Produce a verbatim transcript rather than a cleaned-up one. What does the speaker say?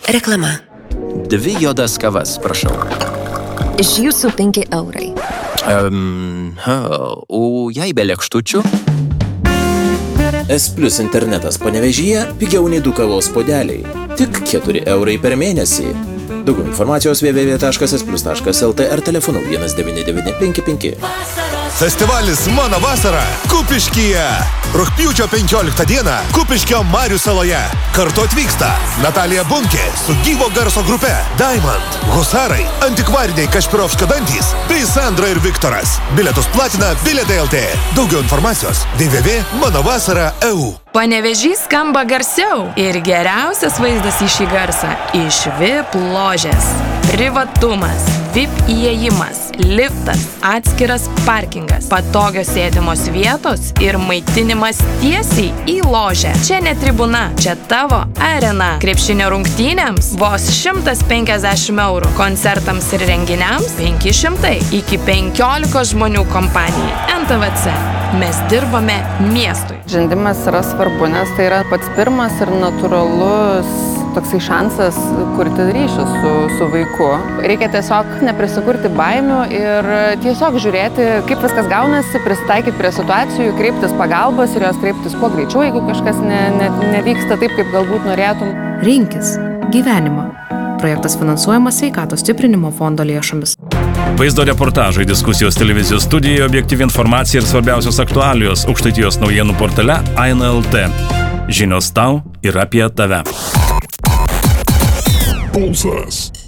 Reklama. Dvi juodas kavas, prašau. Iš jūsų penki eurai. Um, ha, o jei be lėkštučių? S Plus internetas Panevėžyje pigiau nei du kavos puodeliai. Tik keturi eurai per mėnesį. Daugiau informacijos w w w taškas s plus taškas l t ar telefonu vienas devyni devyni penki penki. Festivalis Mano vasara Kupiškyje. Rugpjūčio penkioliktą dieną Kupiškio Marių saloje. Kartu atvyksta Natalija Bunkė su gyvo garso grupe Diamond, Husarai, Antikvariniai Kašpirovskio dantys bei Sandra ir Viktoras. Bilietus platina Bilietai L T. Daugiau informacijos w w w taškas mano vasara taškas e u. Panevėžys skamba garsiau ir geriausias vaizdas į šį garsą iš V I P ložės. Privatumas, V I P įėjimas, liftas, atskiras parkingas, patogios sėdimos vietos ir maitinimas tiesiai į ložę. Čia ne tribuna, čia tavo arena. Krepšinio rungtynėms vos šimtas penkiasdešimt eurų, koncertams ir renginiams penki šimtai, iki penkiolikos žmonių kompanijai. N T V C. Mes dirbame miestui. Žaidimas yra svarbu, nes tai yra pats pirmas ir natūralus toksai šansas kurti ryšį su, su vaiku. Reikia tiesiog neprisikurti baimių ir tiesiog žiūrėti, kaip viskas gaunasi, prisitaikyti prie situacijų, kreiptis pagalbos ir jos kreiptis kuo greičiau, jeigu kažkas ne, ne, nevyksta taip, kaip galbūt norėtum. Rinkis gyvenimą. Projektas finansuojamas Sveikatos stiprinimo fondo lėšomis. Vaizdo reportažai, diskusijos televizijos studijoje, objektyvi informacija ir svarbiausios aktualijos Aukštaitijos naujienų portale Aina L T. Žinios tau ir apie tave. Pulsas.